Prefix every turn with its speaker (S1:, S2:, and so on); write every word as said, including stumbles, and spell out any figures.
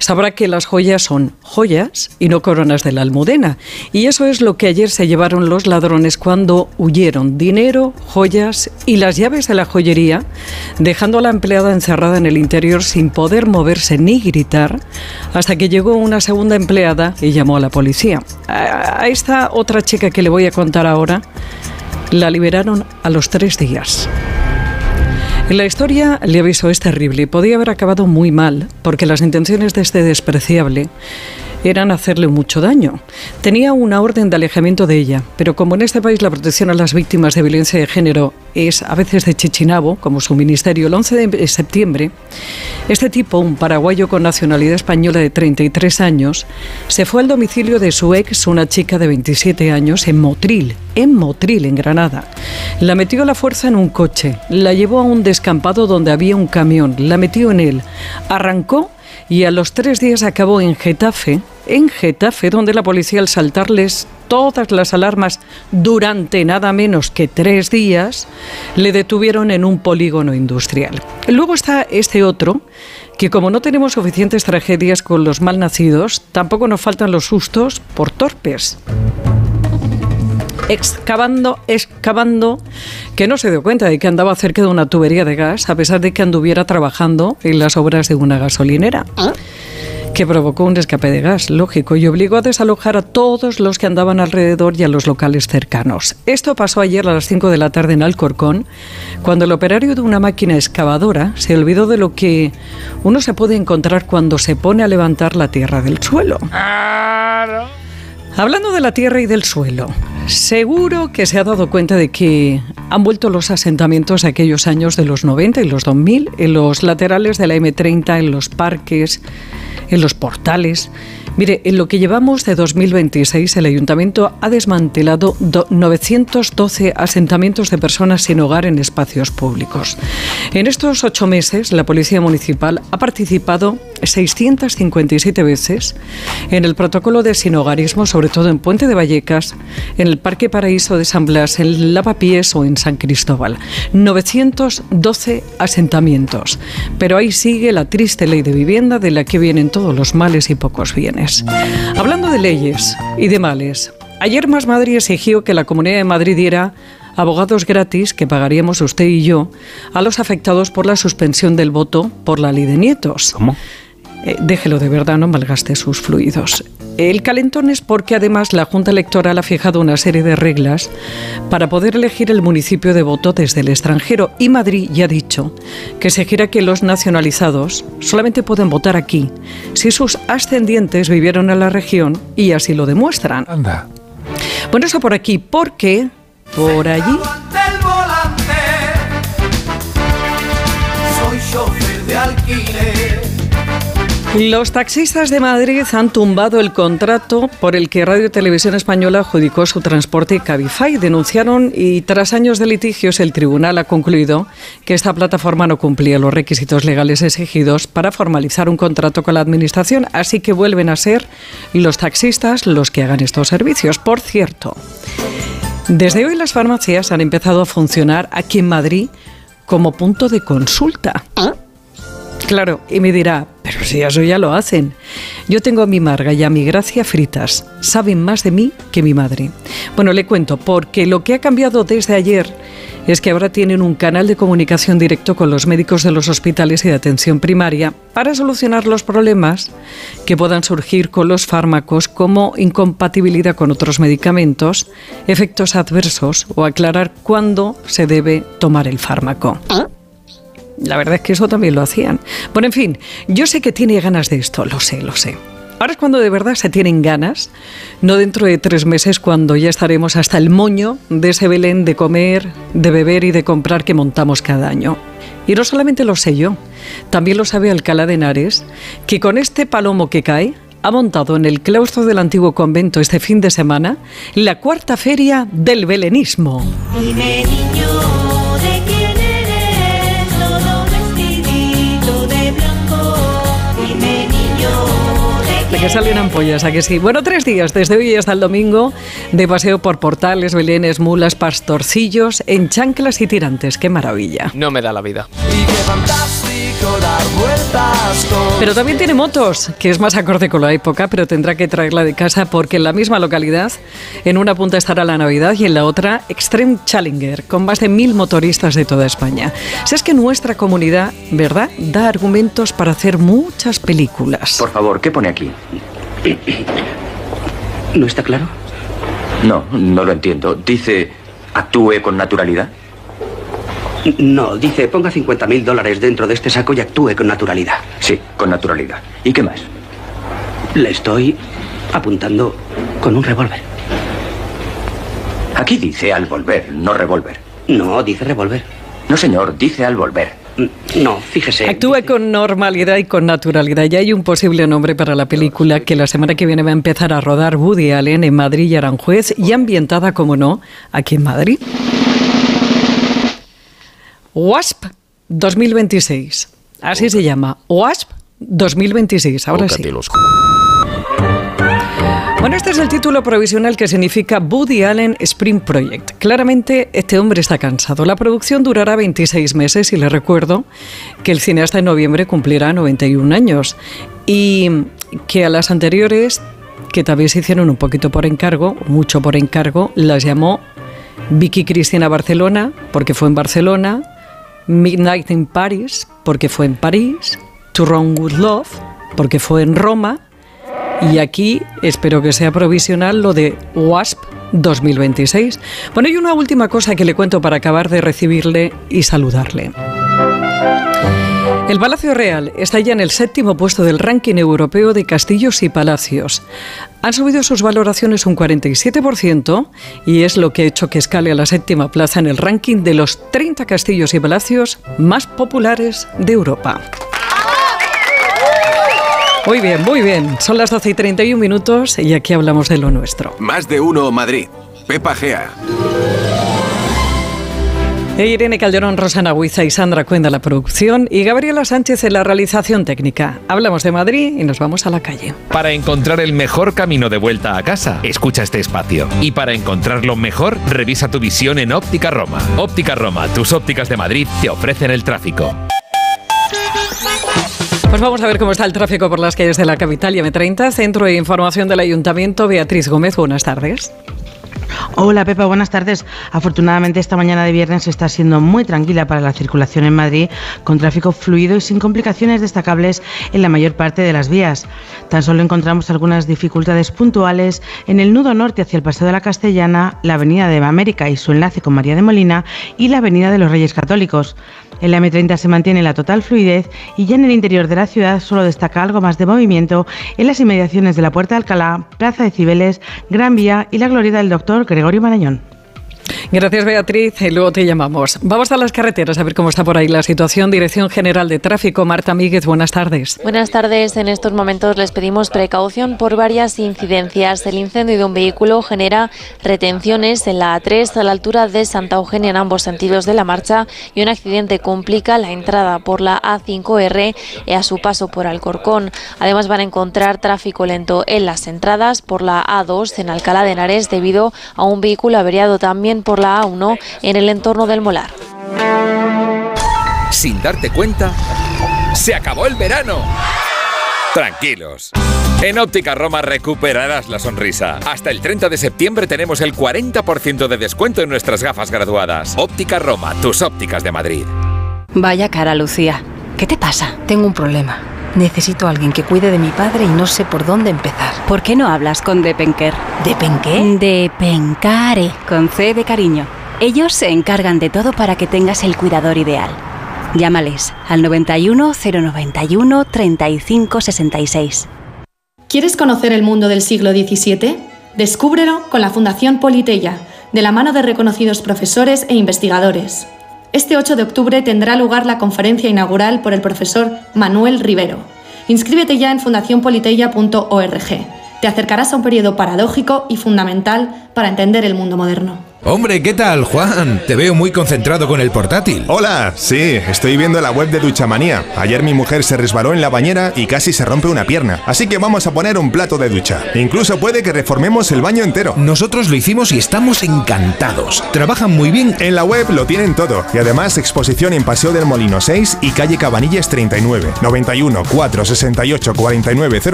S1: sabrá que las joyas son joyas y no coronas de la Almudena. Y eso es lo que ayer se llevaron los ladrones cuando huyeron: dinero, joyas y las llaves de la joyería, dejando a la empleada encerrada en el interior sin poder moverse ni gritar, hasta que llegó una segunda empleada y llamó a la policía. A esta otra chica que le voy a contar ahora, la liberaron a los tres días. La historia, le aviso, es terrible y podía haber acabado muy mal, porque las intenciones de este despreciable eran hacerle mucho daño. Tenía una orden de alejamiento de ella, pero como en este país la protección a las víctimas de violencia de género es a veces de Chichinabo, como su ministerio, el once de septiembre, este tipo, un paraguayo con nacionalidad española de treinta y tres años, se fue al domicilio de su ex, una chica de veintisiete años, en Motril, en Motril, en Granada. La metió a la fuerza en un coche, la llevó a un descampado donde había un camión, la metió en él, arrancó y a los tres días acabó en Getafe, en Getafe, donde la policía, al saltarles todas las alarmas durante nada menos que tres días, le detuvieron en un polígono industrial. Luego está este otro, que como no tenemos suficientes tragedias con los malnacidos, tampoco nos faltan los sustos por torpes. Excavando, excavando, que no se dio cuenta de que andaba cerca de una tubería de gas, a pesar de que anduviera trabajando en las obras de una gasolinera, que provocó un escape de gas, lógico, y obligó a desalojar a todos los que andaban alrededor y a los locales cercanos. Esto pasó ayer a las cinco de la tarde en Alcorcón, cuando el operario de una máquina excavadora se olvidó de lo que uno se puede encontrar cuando se pone a levantar la tierra del suelo. Hablando de la tierra y del suelo, seguro que se ha dado cuenta de que han vuelto los asentamientos de aquellos años de los noventa y los dos mil, en los laterales de la eme treinta, en los parques, en los portales. Mire, en lo que llevamos de dos mil veintiséis, el Ayuntamiento ha desmantelado novecientos doce asentamientos de personas sin hogar en espacios públicos. En estos ocho meses, la Policía Municipal ha participado seiscientas cincuenta y siete veces en el protocolo de sinhogarismo, sobre todo en Puente de Vallecas, en el Parque Paraíso de San Blas, en Lavapiés o en San Cristóbal. novecientos doce asentamientos. Pero ahí sigue la triste ley de vivienda, de la que vienen todos los males y pocos bienes. Hablando de leyes y de males, ayer Más Madrid exigió que la Comunidad de Madrid diera abogados gratis, que pagaríamos usted y yo, a los afectados por la suspensión del voto por la ley de nietos.
S2: ¿Cómo?
S1: Eh, déjelo, de verdad, no malgaste sus fluidos. El calentón es porque además la Junta Electoral ha fijado una serie de reglas para poder elegir el municipio de voto desde el extranjero, y Madrid ya ha dicho que exigirá que los nacionalizados solamente pueden votar aquí si sus ascendientes vivieron en la región y así lo demuestran.
S2: Anda.
S1: Bueno, eso por aquí, porque por allí...
S3: Soy chofer de alquiler.
S1: Los taxistas de Madrid han tumbado el contrato por el que Radio Televisión Española adjudicó su transporte Cabify. Denunciaron y tras años de litigios el tribunal ha concluido que esta plataforma no cumplía los requisitos legales exigidos para formalizar un contrato con la administración, así que vuelven a ser los taxistas los que hagan estos servicios. Por cierto, desde hoy las farmacias han empezado a funcionar aquí en Madrid como punto de consulta. Claro, y me dirá, pero si eso ya lo hacen. Yo tengo a mi Marga y a mi Gracia fritas. Saben más de mí que mi madre. Bueno, le cuento, porque lo que ha cambiado desde ayer es que ahora tienen un canal de comunicación directo con los médicos de los hospitales y de atención primaria para solucionar los problemas que puedan surgir con los fármacos, como incompatibilidad con otros medicamentos, efectos adversos o aclarar cuándo se debe tomar el fármaco. La verdad es que eso también lo hacían. Bueno, en fin, yo sé que tiene ganas de esto, lo sé, lo sé. Ahora es cuando de verdad se tienen ganas, no dentro de tres meses cuando ya estaremos hasta el moño de ese Belén de comer, de beber y de comprar que montamos cada año. Y no solamente lo sé yo, también lo sabe Alcalá de Henares, que con este palomo que cae ha montado en el claustro del antiguo convento este fin de semana la cuarta feria del belenismo.
S4: Dime, niño, ¿de quién eres? Todo vestidito de blanco. Dime, niño, ¿de
S1: De que salen ampollas, ¿a que sí? Bueno, tres días, desde hoy hasta el domingo, de paseo por portales, belenes, mulas, pastorcillos, en chanclas y tirantes. ¡Qué maravilla!
S2: No me da la vida.
S3: Y qué fantástico dar vueltas con...
S1: Pero también tiene motos, que es más acorde con la época, pero tendrá que traerla de casa porque en la misma localidad, en una punta estará la Navidad y en la otra Extreme Challenger, con más de mil motoristas de toda España. Si es que nuestra comunidad, ¿verdad?, da argumentos para hacer muchas películas.
S5: Por favor, ¿qué pone aquí?
S6: ¿No está claro?
S5: No, no lo entiendo. Dice, actúe con naturalidad.
S6: No, dice, ponga cincuenta mil dólares dentro de este saco y actúe con naturalidad.
S5: Sí, con naturalidad. ¿Y qué más?
S6: Le estoy apuntando con un revólver.
S5: Aquí dice al volver, no revólver.
S6: No, dice revólver.
S5: No, señor, dice al volver.
S6: No, fíjese.
S1: Actúe
S6: dice...
S1: con normalidad y con naturalidad. Ya hay un posible nombre para la película que la semana que viene va a empezar a rodar Woody Allen en Madrid y Aranjuez, y ambientada, como no, aquí en Madrid. Wasp dos mil veintiséis. Así se llama. Wasp dos mil veintiséis. Ahora sí. Bueno, este es el título provisional que significa Woody Allen Spring Project. Claramente, este hombre está cansado. La producción durará veintiséis meses y le recuerdo que el cineasta en noviembre cumplirá noventa y un años y que a las anteriores, que también se hicieron un poquito por encargo, mucho por encargo, las llamó Vicky Cristina Barcelona, porque fue en Barcelona, Midnight in Paris, porque fue en París, To Rome with Love, porque fue en Roma. Y aquí espero que sea provisional lo de Wasp dos mil veintiséis. Bueno, y una última cosa que le cuento para acabar de recibirle y saludarle. El Palacio Real está ya en el séptimo puesto del ranking europeo de castillos y palacios. Han subido sus valoraciones un cuarenta y siete por ciento y es lo que ha hecho que escale a la séptima plaza en el ranking de los treinta castillos y palacios más populares de Europa. Muy bien, muy bien. Son las doce y treinta y un minutos y aquí hablamos de lo nuestro.
S7: Más de uno Madrid. Pepa Gea.
S1: Irene Calderón, Rosana Huiza y Sandra Cuenda la producción y Gabriela Sánchez en la realización técnica. Hablamos de Madrid y nos vamos a la calle.
S8: Para encontrar el mejor camino de vuelta a casa, escucha este espacio. Y para encontrarlo mejor, revisa tu visión en Óptica Roma. Óptica Roma, tus ópticas de Madrid te ofrecen el tráfico.
S1: Pues vamos a ver cómo está el tráfico por las calles de la capital y eme treinta, Centro de Información del Ayuntamiento. Beatriz Gómez, buenas tardes.
S9: Hola Pepa, buenas tardes. Afortunadamente esta mañana de viernes está siendo muy tranquila para la circulación en Madrid, con tráfico fluido y sin complicaciones destacables en la mayor parte de las vías. Tan solo encontramos algunas dificultades puntuales en el nudo norte hacia el Paseo de la Castellana, la Avenida de América y su enlace con María de Molina y la Avenida de los Reyes Católicos. En la eme treinta se mantiene la total fluidez y ya en el interior de la ciudad solo destaca algo más de movimiento en las inmediaciones de la Puerta de Alcalá, Plaza de Cibeles, Gran Vía y la Glorieta del Doctor Gregorio Marañón.
S1: Gracias, Beatriz, y luego te llamamos. Vamos a las carreteras a ver cómo está por ahí la situación. Dirección General de Tráfico, Marta Míguez, buenas tardes.
S10: Buenas tardes. En estos momentos les pedimos precaución por varias incidencias. El incendio de un vehículo genera retenciones en la A tres a la altura de Santa Eugenia en ambos sentidos de la marcha y un accidente complica la entrada por la A cinco erre a su paso por Alcorcón. Además van a encontrar tráfico lento en las entradas por la A dos en Alcalá de Henares debido a un vehículo averiado también por la A uno en el entorno del Molar.
S11: Sin darte cuenta, ¡se acabó el verano! Tranquilos. En Óptica Roma recuperarás la sonrisa. Hasta el treinta de septiembre tenemos el cuarenta por ciento de descuento en nuestras gafas graduadas. Óptica Roma, tus ópticas de Madrid.
S12: Vaya cara, Lucía. ¿Qué te pasa? Tengo un problema. Necesito a alguien que cuide de mi padre y no sé por dónde empezar.
S13: ¿Por qué no hablas con Depenker?
S12: ¿Depenqué?
S13: Depencare.
S12: Con C de cariño.
S13: Ellos se encargan de todo para que tengas el cuidador ideal. Llámales al noventa y uno, cero noventa y uno, treinta y cinco sesenta y seis.
S14: ¿Quieres conocer el mundo del siglo diecisiete? Descúbrelo con la Fundación Politeia, de la mano de reconocidos profesores e investigadores. Este ocho de octubre tendrá lugar la conferencia inaugural por el profesor Manuel Rivero. Inscríbete ya en fundación politeia punto org. Te acercarás a un periodo paradójico y fundamental para entender el mundo moderno.
S2: Hombre, ¿qué tal, Juan? Te veo muy concentrado con el portátil.
S15: Hola, sí, estoy viendo la web de Duchamanía. Ayer mi mujer se resbaló en la bañera y casi se rompe una pierna. Así que vamos a poner un plato de ducha. Incluso puede que reformemos el baño entero.
S2: Nosotros lo hicimos y estamos encantados. Trabajan muy bien.
S15: En la web lo tienen todo. Y además exposición en Paseo del Molino seis y calle Cabanillas treinta y nueve. noventa y uno, cuatrocientos sesenta y ocho, cuarenta y nueve cero